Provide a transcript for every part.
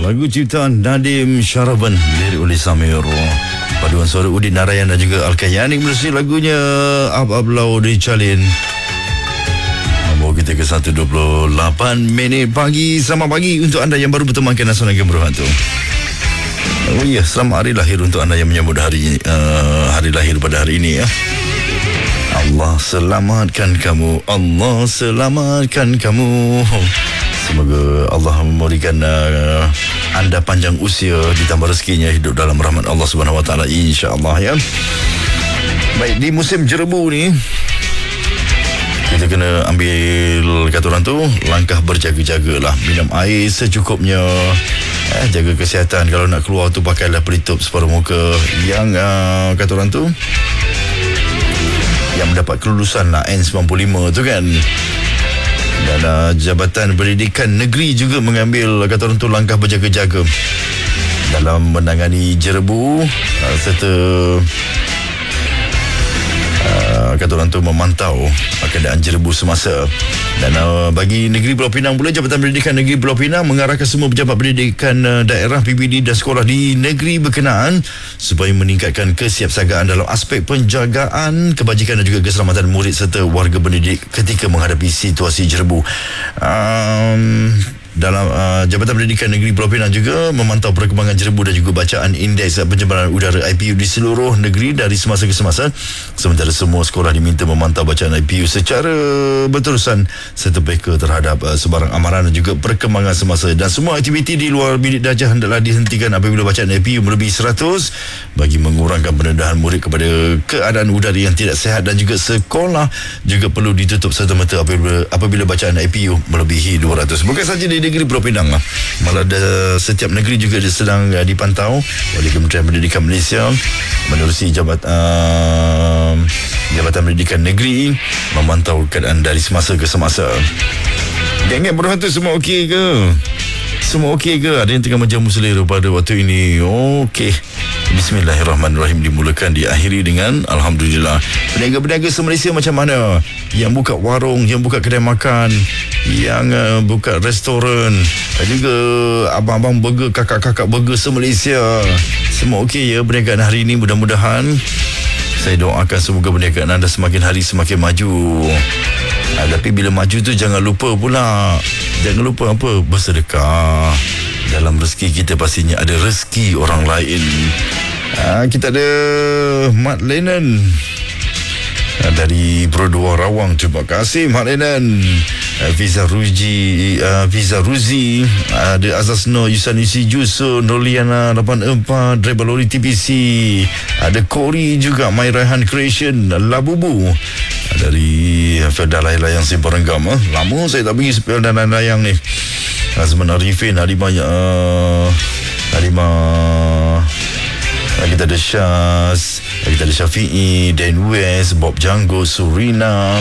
Lagu ciptaan Nadim Syaraban, lirik oleh Samir. Paduan suara Udin Narayan dan juga Al-Kayani. Melalui lagunya Ab-Ablau di Calin. Membawa kita ke 1.28 minit pagi. Selamat pagi untuk anda yang baru bertemankan Nasional Game Berhantu. Oh ya, selamat hari lahir untuk anda yang menyambut hari lahir pada hari ini ya. Allah selamatkan kamu, Allah selamatkan kamu. Semoga Allah memberikan anda panjang usia, ditambah rezekinya, hidup dalam rahmat Allah Subhanahu Wa Taala, insya-Allah ya. Baik, di musim jerebu ni kita kena ambil kata orang tu langkah berjaga-jagalah. Minum air secukupnya, jaga kesihatan. Kalau nak keluar tu pakailah pelitup separuh muka yang kata orang tu yang mendapat kelulusan lah N95 tu kan. Dan Jabatan Pendidikan Negeri juga mengambil kata orang tu langkah berjaga-jaga dalam menangani jerebu serta kata orang tu memantau keadaan jerebu semasa. Dan bagi Negeri Pulau Pinang pula, Jabatan Pendidikan Negeri Pulau Pinang mengarahkan semua pejabat pendidikan daerah, PPD dan sekolah di negeri berkenaan supaya meningkatkan kesiapsiagaan dalam aspek penjagaan kebajikan dan juga keselamatan murid serta warga pendidik ketika menghadapi situasi jerebu. Dalam Jabatan Pendidikan Negeri Pulau Pinang juga memantau perkembangan jerebu dan juga bacaan indeks pencemaran udara IPU di seluruh negeri dari semasa ke semasa. Sementara semua sekolah diminta memantau bacaan IPU secara berterusan serta peka terhadap sebarang amaran dan juga perkembangan semasa. Dan semua aktiviti di luar bilik darjah hendaklah dihentikan apabila bacaan IPU melebihi 100 bagi mengurangkan pendedahan murid kepada keadaan udara yang tidak sihat. Dan juga sekolah juga perlu ditutup serta-merta apabila bacaan IPU melebihi 200. Bukan saja di negeri Pulau Pinang lah, malah setiap negeri juga sedang dipantau oleh Kementerian Pendidikan Malaysia menerusi Jabatan Pendidikan Negeri memantau keadaan dari semasa ke semasa. Geng-geng berhantu semua okey ke? Semua okey ke? Ada yang tengah menjamu selera pada waktu ini? Okey. Bismillahirrahmanirrahim. Dimulakan, diakhiri dengan Alhamdulillah. Peniaga-peniaga se-Malaysia macam mana? Yang buka warung, yang buka kedai makan, yang buka restoran, dan juga abang-abang burger, kakak-kakak burger se-Malaysia, semua okey ya perniagaan hari ini? Mudah-mudahan, saya doakan semoga perniagaan anda semakin hari semakin maju. Tapi bila maju tu jangan lupa pula, jangan lupa apa? Bersedekah. Dalam rezeki kita pastinya ada rezeki orang lain. Kita ada Mat Lenan dari Brodua Rawang. Terima kasih Mat Lenan. Fiza Ruzi, ada Azaz Nur, Yusan Yusi Juso, Noliana 84, driver lori TPC, ada Kori juga, My Raihan Creation, Labubu dari Felda Layang Simpang Renggam. Lama saya tak pergi Felda Layang ni. Azman Arifin, Halimah, kita ada Syaz, kita ada Syafi'i, Dan West, Bob Janggo, Surina.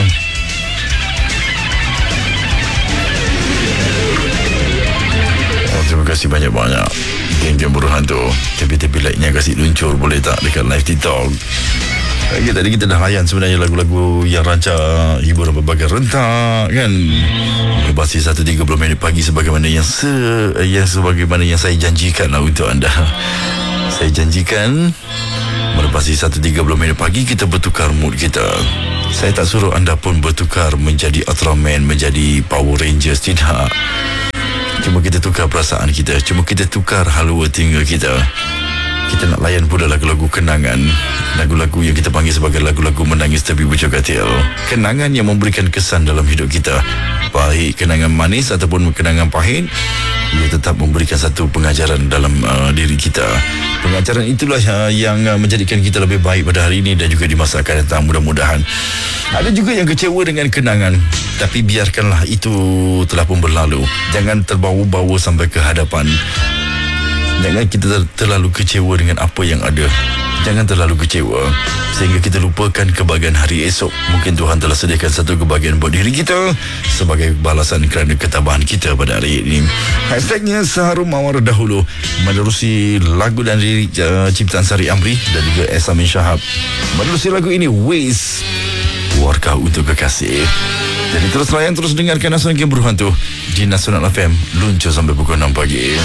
Terima kasih banyak-banyak geng-geng berhantu. Tepi-tepi like-nya kasih luncur boleh tak dekat live TikTok. Tadi kita dah layan sebenarnya lagu-lagu yang rancak hiburan berbagai rentak kan. Lebasi 1.30 minit pagi sebagaimana yang saya janjikan lah untuk anda. Saya janjikan melepasi 1.30 minit pagi kita bertukar mood kita. Saya tak suruh anda pun bertukar menjadi Ultraman, menjadi Power Rangers, tidak. Cuma kita tukar perasaan kita, cuma kita tukar halua tinggal kita. Kita nak layan pula lagu-lagu kenangan, lagu-lagu yang kita panggil sebagai lagu-lagu menangis tapi berjogatil. Kenangan yang memberikan kesan dalam hidup kita, baik kenangan manis ataupun kenangan pahit, ia tetap memberikan satu pengajaran dalam diri kita. Pengajaran itulah yang menjadikan kita lebih baik pada hari ini dan juga di masa akan datang, mudah-mudahan. Ada juga yang kecewa dengan kenangan, tapi biarkanlah itu telah pun berlalu. Jangan terbawa-bawa sampai ke hadapan. Jangan kita terlalu kecewa dengan apa yang ada. Jangan terlalu kecewa sehingga kita lupakan kebahagiaan hari esok. Mungkin Tuhan telah sediakan satu kebahagiaan buat diri kita sebagai balasan kerana ketabahan kita pada hari ini. Hashtagnya Seharum Mawar Dahulu, menerusi lagu dan lirik ciptaan Sari Amri dan juga S. Amin Syahab. Menerusi lagu ini, Waze, Warkah Untuk Kekasih. Jadi terus layan, terus dengarkan Nasional Game Berhantu di Nasional FM, luncur sampai pukul 6 pagi.